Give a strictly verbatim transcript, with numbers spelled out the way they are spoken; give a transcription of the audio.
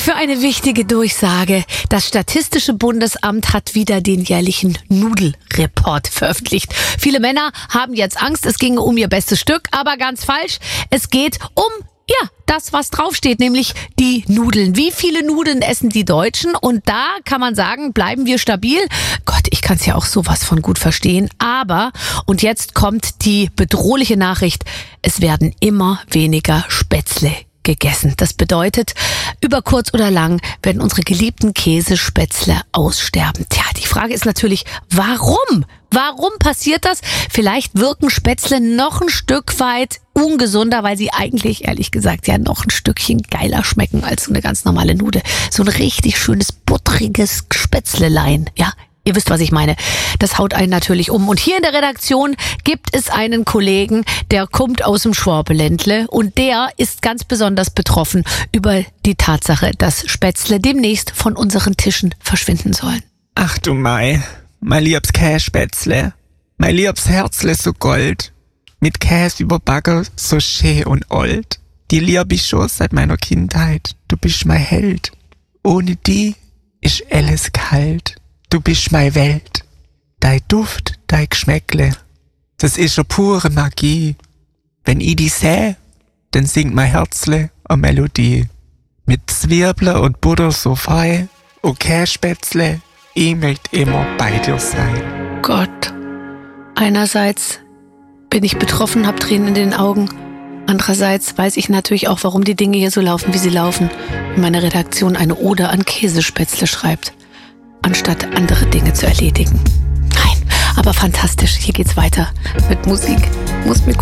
für eine wichtige Durchsage. Das Statistische Bundesamt hat wieder den jährlichen Nudelreport veröffentlicht. Viele Männer haben jetzt Angst, es ginge um ihr bestes Stück, aber ganz falsch. Es geht um Ja, das, was draufsteht, nämlich die Nudeln. Wie viele Nudeln essen die Deutschen? Und da kann man sagen, bleiben wir stabil. Gott, ich kann es ja auch sowas von gut verstehen. Aber, und jetzt kommt die bedrohliche Nachricht, es werden immer weniger Spätzle gegessen. Das bedeutet, über kurz oder lang werden unsere geliebten Käsespätzle aussterben. Tja, die Frage ist natürlich, warum? Warum passiert das? Vielleicht wirken Spätzle noch ein Stück weit ungesunder, weil sie eigentlich, ehrlich gesagt, ja noch ein Stückchen geiler schmecken als so eine ganz normale Nudel. So ein richtig schönes, buttriges Spätzlelein, ja. Ihr wisst, was ich meine. Das haut einen natürlich um. Und hier in der Redaktion gibt es einen Kollegen, der kommt aus dem Schwabeländle und der ist ganz besonders betroffen über die Tatsache, dass Spätzle demnächst von unseren Tischen verschwinden sollen. Ach du Mai, mein liebes Kässpätzle, mein liebes Herzle so gold, mit Käse überbacken so schön und old. Die liebe ich schon seit meiner Kindheit, du bist mein Held. Ohne die ist alles kalt. Du bist meine Welt, dein Duft, dein Geschmäckle, das ist eine pure Magie. Wenn ich die seh, dann singt mein Herzle eine Melodie. Mit Zwiebeln und Butter so frei, okay Spätzle, ich möchte immer bei dir sein. Gott, einerseits bin ich betroffen, hab Tränen in den Augen. Andererseits weiß ich natürlich auch, warum die Dinge hier so laufen, wie sie laufen. Und meine Redaktion eine Ode an Käsespätzle schreibt, anstatt andere Dinge zu erledigen. Nein, aber fantastisch. Hier geht's weiter mit Musik. Muss mir